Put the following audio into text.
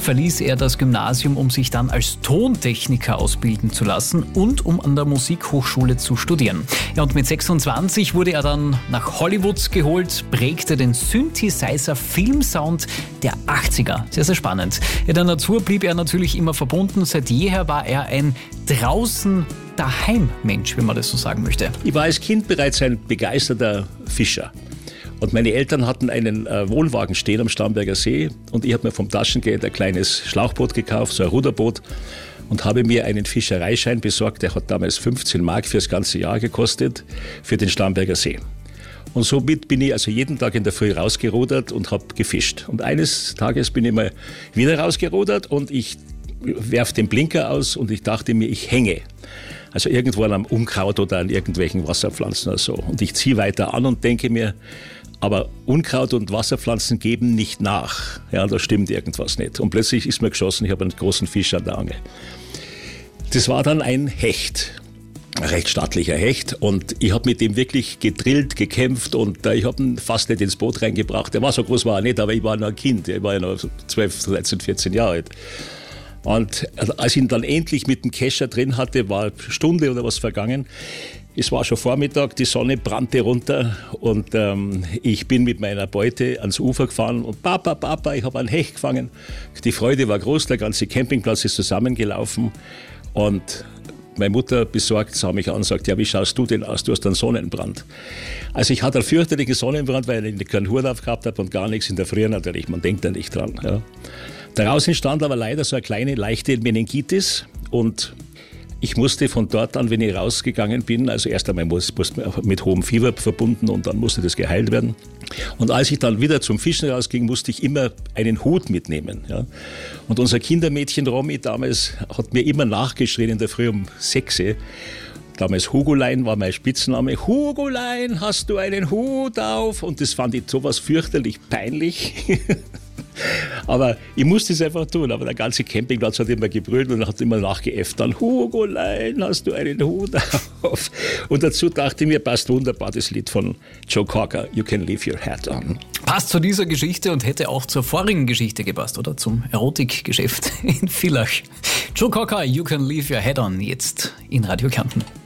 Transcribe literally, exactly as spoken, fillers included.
verließ er das Gymnasium, um sich dann als Tontechniker ausbilden zu lassen und um an der Musikhochschule zu studieren. Ja, und mit sechsundzwanzig wurde er dann nach Hollywood geholt, prägte den Synthesizer-Filmsound der achtziger. Sehr, sehr spannend. Ja, der Natur blieb er natürlich immer verbunden. Seit jeher war er ein draußen Daheim-Mensch, wenn man das so sagen möchte. Ich war als Kind bereits ein begeisterter Fischer. Und meine Eltern hatten einen äh, Wohnwagen stehen am Starnberger See und ich habe mir vom Taschengeld ein kleines Schlauchboot gekauft, so ein Ruderboot, und habe mir einen Fischereischein besorgt. Der hat damals fünfzehn Mark für das ganze Jahr gekostet, für den Starnberger See. Und somit bin ich also jeden Tag in der Früh rausgerudert und habe gefischt. Und eines Tages bin ich mal wieder rausgerudert und ich werfe den Blinker aus und ich dachte mir, ich hänge. Also irgendwo am Unkraut oder an irgendwelchen Wasserpflanzen oder so. Und ich ziehe weiter an und denke mir, aber Unkraut und Wasserpflanzen geben nicht nach. Ja, da stimmt irgendwas nicht. Und plötzlich ist mir geschossen, ich habe einen großen Fisch an der Angel. Das war dann ein Hecht. Ein recht stattlicher Hecht, und ich habe mit dem wirklich gedrillt, gekämpft, und äh, ich habe ihn fast nicht ins Boot reingebracht. Der war so groß, war er nicht, aber ich war noch ein Kind, ich war ja noch zwölf, dreizehn, vierzehn Jahre alt. Und als ich ihn dann endlich mit dem Kescher drin hatte, war eine Stunde oder was vergangen. Es war schon Vormittag, die Sonne brannte runter und ähm, ich bin mit meiner Beute ans Ufer gefahren und Papa, Papa, ich habe einen Hecht gefangen. Die Freude war groß, der ganze Campingplatz ist zusammengelaufen, und meine Mutter besorgt sah mich an und sagt, ja, wie schaust du denn aus? Du hast einen Sonnenbrand. Also ich hatte einen fürchterlichen Sonnenbrand, weil ich keinen Hut aufgehabt habe und gar nichts in der Früh natürlich. Man denkt da nicht dran. Ja. Daraus entstand aber leider so eine kleine, leichte Meningitis, und ich musste von dort an, wenn ich rausgegangen bin, also erst einmal muss, muss mit hohem Fieber verbunden und dann musste das geheilt werden. Und als ich dann wieder zum Fischen rausging, musste ich immer einen Hut mitnehmen. Ja. Und unser Kindermädchen Romy damals hat mir immer nachgeschrien in der Früh um sechs. Damals Hugolein war mein Spitzname. Hugolein, hast du einen Hut auf? Und das fand ich sowas fürchterlich peinlich. Aber ich musste es einfach tun. Aber der ganze Campingplatz hat immer gebrüllt und hat immer nachgeäfft. Dann, Hugolein, hast du einen Hut auf? Und dazu dachte ich mir, passt wunderbar das Lied von Joe Cocker, You Can Leave Your Hat On. Passt zu dieser Geschichte und hätte auch zur vorigen Geschichte gepasst, oder? Zum Erotikgeschäft in Villach. Joe Cocker, You Can Leave Your Hat On, jetzt in Radio Kärnten.